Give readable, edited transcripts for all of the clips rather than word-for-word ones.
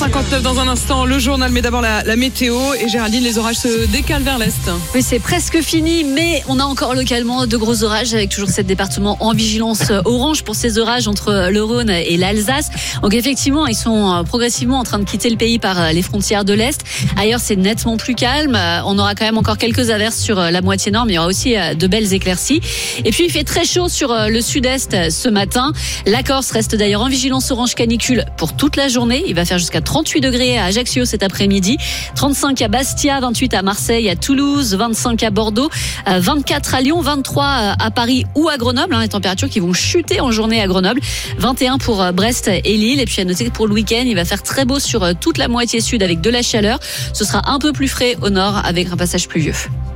7h59 dans un instant, le journal, mais d'abord la météo. Et Géraldine, les orages se décalent vers l'est. Oui, c'est presque fini, mais on a encore localement de gros orages avec toujours 7 départements en vigilance orange pour ces orages entre le Rhône et l'Alsace. Donc effectivement, ils sont progressivement en train de quitter le pays par les frontières de l'Est. Ailleurs, c'est nettement plus calme. On aura quand même encore quelques averses sur la moitié nord, mais il y aura aussi de belles éclaircies. Et puis, il fait très chaud sur le sud-est ce matin. La Corse reste d'ailleurs en vigilance orange canicule pour toute la journée. Il va faire jusqu'à 38 degrés à Ajaccio cet après-midi, 35 à Bastia, 28 à Marseille, à Toulouse, 25 à Bordeaux, 24 à Lyon, 23 à Paris ou à Grenoble. Les températures qui vont chuter en journée à Grenoble, 21 pour Brest et Lille. Et puis à noter que pour le week-end, il va faire très beau sur toute la moitié sud avec de la chaleur. Ce sera un peu plus frais au nord avec un passage pluvieux.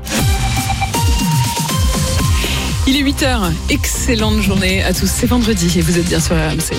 Il est 8h, excellente journée à tous, c'est vendredi et vous êtes bien sur RMC.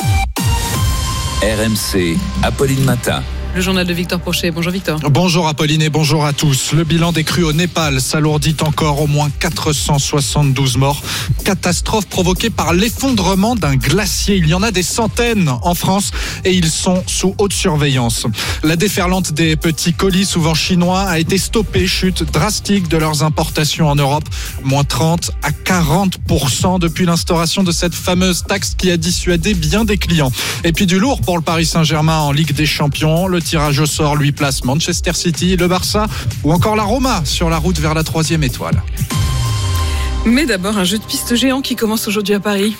RMC, Apolline Matin. Le journal de Victor Prochet. Bonjour Victor. Bonjour Apolline et bonjour à tous. Le bilan des crues au Népal s'alourdit encore, au moins 472 morts. Catastrophe provoquée par l'effondrement d'un glacier. Il y en a des centaines en France et ils sont sous haute surveillance. La déferlante des petits colis, souvent chinois, a été stoppée. Chute drastique de leurs importations en Europe. Moins 30 à 40% depuis l'instauration de cette fameuse taxe qui a dissuadé bien des clients. Et puis du lourd pour le Paris Saint-Germain en Ligue des Champions. Le tirage au sort lui place Manchester City, le Barça ou encore la Roma sur la route vers la 3e étoile. Mais d'abord, un jeu de piste géant qui commence aujourd'hui à Paris.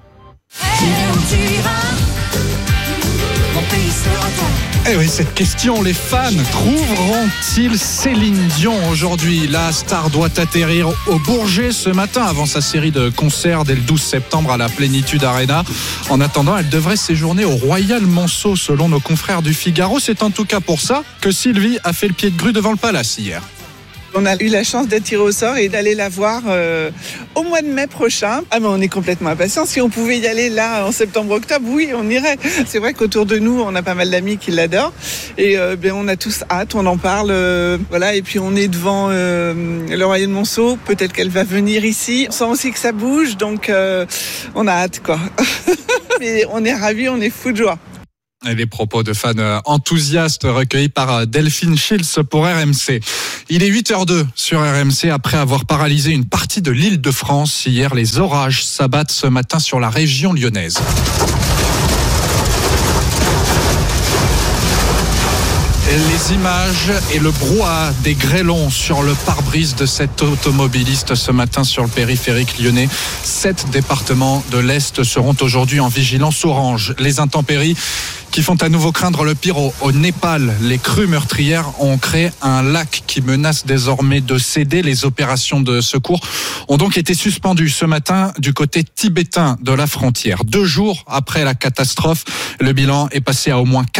Eh oui, cette question, les fans trouveront-ils Céline Dion aujourd'hui? La star doit atterrir au Bourget ce matin avant sa série de concerts dès le 12 septembre à la Plénitude Arena. En attendant, elle devrait séjourner au Royal Monceau selon nos confrères du Figaro. C'est en tout cas pour ça que Sylvie a fait le pied de grue devant le Palace hier. On a eu la chance d'être tiré au sort et d'aller la voir au mois de mai prochain. Ah mais on est complètement impatients. Si on pouvait y aller là en septembre-octobre, oui, on irait. C'est vrai qu'autour de nous, on a pas mal d'amis qui l'adorent. Et on a tous hâte, on en parle. Voilà. Et puis on est devant le Royal Monceau. Peut-être qu'elle va venir ici. On sent aussi que ça bouge, donc on a hâte, quoi. Mais on est ravis, on est fous de joie. Et les propos de fans enthousiastes recueillis par Delphine Schiltz pour RMC. Il est 8h02 sur RMC après avoir paralysé une partie de l'Île-de-France. Hier, les orages s'abattent ce matin sur la région lyonnaise. Les images et le brouhaha des grêlons sur le pare-brise de cet automobiliste ce matin sur le périphérique lyonnais. 7 départements de l'Est seront aujourd'hui en vigilance orange. Les intempéries qui font à nouveau craindre le pire au Népal. Les crues meurtrières ont créé un lac qui menace désormais de céder. Les opérations de secours ont donc été suspendues ce matin du côté tibétain de la frontière. 2 jours après la catastrophe, le bilan est passé à au moins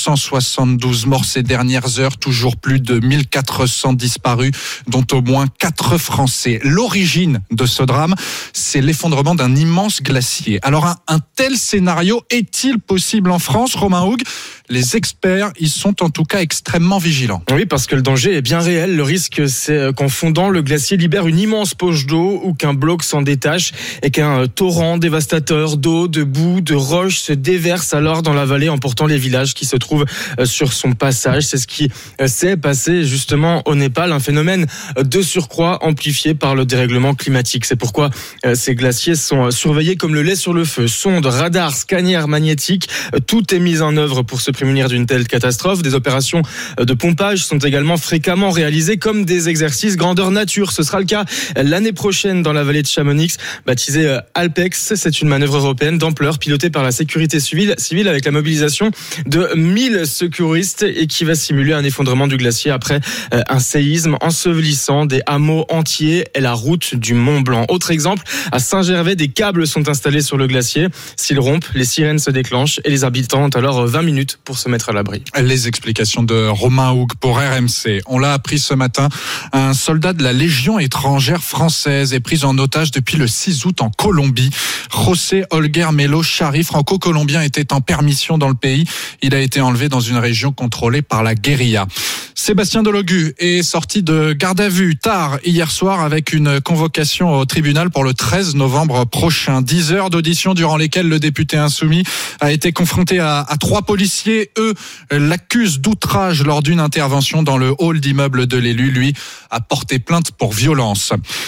472 morts ces dernières heures. Toujours plus de 1400 disparus, dont au moins 4 Français. L'origine de ce drame, c'est l'effondrement d'un immense glacier. Alors un tel scénario est-il possible en France, Romain Houg? Les experts, ils sont en tout cas extrêmement vigilants. Oui, parce que le danger est bien réel. Le risque, c'est qu'en fondant, le glacier libère une immense poche d'eau ou qu'un bloc s'en détache et qu'un torrent dévastateur d'eau, de boue, de roches se déverse alors dans la vallée, emportant les villages qui se trouvent sur son passage. C'est ce qui s'est passé justement au Népal, un phénomène de surcroît amplifié par le dérèglement climatique. C'est pourquoi ces glaciers sont surveillés comme le lait sur le feu. Sondes, radars, scanners magnétiques, tout est mis en œuvre pour se prémunir d'une telle catastrophe. Des opérations de pompage sont également fréquemment réalisées comme des exercices grandeur nature. Ce sera le cas l'année prochaine dans la vallée de Chamonix, baptisée Alpex. C'est une manœuvre européenne d'ampleur pilotée par la sécurité civile avec la mobilisation de 1000 secouristes et qui va simuler un effondrement du glacier après un séisme ensevelissant des hameaux entiers et la route du Mont Blanc. Autre exemple, à Saint-Gervais, des câbles sont installés sur le glacier. S'ils rompent, les sirènes se déclenchent et les habitants ont alors 20 minutes pour se mettre à l'abri. Les explications de Romain Houg pour RMC. On l'a appris ce matin, un soldat de la Légion étrangère française est pris en otage depuis le 6 août en Colombie. José Olguer Melo Chari, franco-colombien, était en permission dans le pays. Il a été enlevé dans une région contrôlée par la guérilla. Sébastien Delogu est sorti de garde à vue tard hier soir avec une convocation au tribunal pour le 13 novembre prochain. 10 heures d'audition durant lesquelles le député insoumis a été confronté à 3 policiers. Eux l'accusent d'outrage lors d'une intervention dans le hall d'immeuble de l'élu. Lui a porté plainte pour violence.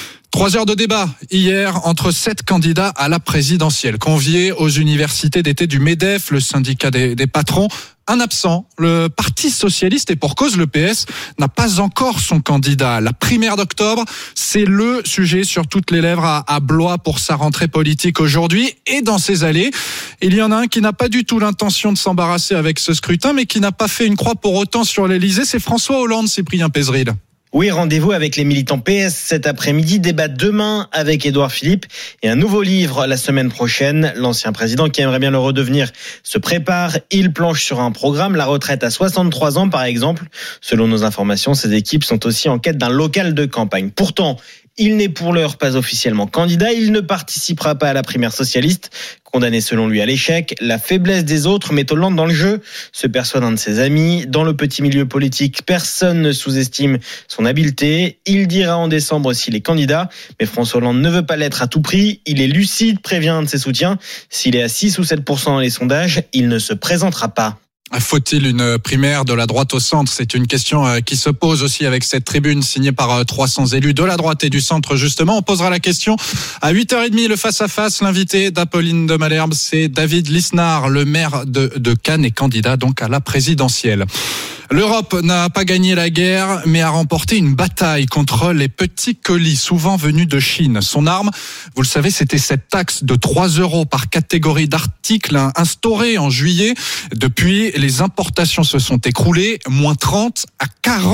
3 heures de débat hier entre 7 candidats à la présidentielle conviés aux universités d'été du MEDEF, le syndicat des patrons. Un absent, le Parti socialiste, et pour cause, le PS n'a pas encore son candidat. La primaire d'octobre, c'est le sujet sur toutes les lèvres à Blois pour sa rentrée politique aujourd'hui. Et dans ses allées, il y en a un qui n'a pas du tout l'intention de s'embarrasser avec ce scrutin, mais qui n'a pas fait une croix pour autant sur l'Elysée. C'est François Hollande, Cyprien Pézeril. Oui, rendez-vous avec les militants PS cet après-midi, débat demain avec Édouard Philippe et un nouveau livre la semaine prochaine. L'ancien président qui aimerait bien le redevenir se prépare, il planche sur un programme, la retraite à 63 ans par exemple. Selon nos informations, ses équipes sont aussi en quête d'un local de campagne. Pourtant, il n'est pour l'heure pas officiellement candidat, il ne participera pas à la primaire socialiste. Condamné selon lui à l'échec, la faiblesse des autres met Hollande dans le jeu, se persuade un de ses amis. Dans le petit milieu politique, personne ne sous-estime son habileté. Il dira en décembre s'il est candidat, mais François Hollande ne veut pas l'être à tout prix. Il est lucide, prévient un de ses soutiens. S'il est à 6 ou 7% dans les sondages, il ne se présentera pas. Faut-il une primaire de la droite au centre ? C'est une question qui se pose aussi avec cette tribune signée par 300 élus de la droite et du centre justement. On posera la question à 8h30, le face-à-face. L'invité d'Apolline de Malherbe, c'est David Lisnard, le maire de Cannes et candidat donc à la présidentielle. L'Europe n'a pas gagné la guerre, mais a remporté une bataille contre les petits colis, souvent venus de Chine. Son arme, vous le savez, c'était cette taxe de 3 € par catégorie d'articles instaurée en juillet. Depuis, les importations se sont écroulées, moins 30 à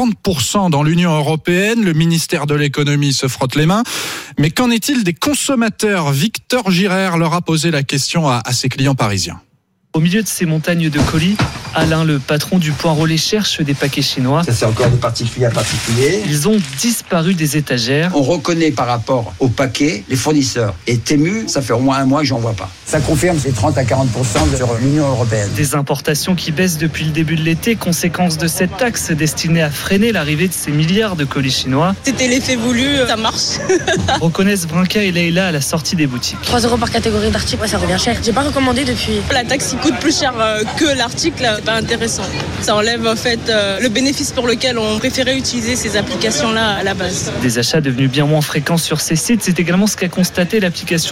40% dans l'Union européenne. Le ministère de l'économie se frotte les mains. Mais qu'en est-il des consommateurs ? Victor Girard leur a posé la question à ses clients parisiens. Au milieu de ces montagnes de colis, Alain, le patron du point relais, cherche des paquets chinois. Ça, c'est encore de particulier à particulier. Ils ont disparu des étagères. On reconnaît par rapport aux paquets les fournisseurs. Et Temu, ça fait au moins un mois que j'en vois pas. Ça confirme ces 30 à 40% sur l'Union européenne. Des importations qui baissent depuis le début de l'été, conséquence de cette taxe destinée à freiner l'arrivée de ces milliards de colis chinois. C'était l'effet voulu, ça marche. Reconnaissent Brinca et Leïla à la sortie des boutiques. 3 € par catégorie d'article, ça revient cher. J'ai pas recommandé depuis. La taxe coûte plus cher que l'article, c'est pas intéressant. Ça enlève en fait le bénéfice pour lequel on préférait utiliser ces applications-là à la base. Des achats devenus bien moins fréquents sur ces sites, c'est également ce qu'a constaté l'application